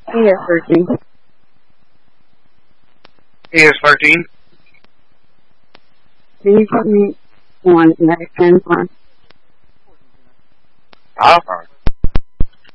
ES13. ES13. Can you put me on Medic 10 for? Alright.